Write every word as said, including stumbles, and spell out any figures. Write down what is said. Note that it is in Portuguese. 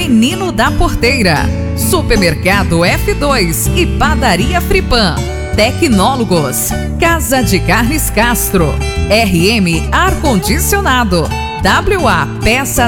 Menino da Porteira, Supermercado F dois e Padaria Fripan, Tecnólogos, Casa de Carnes Castro, R M Ar Condicionado, W A Peças